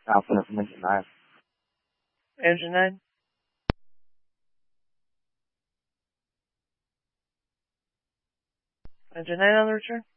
Alpha Information 9. Engine 9. Engine 9 on the return.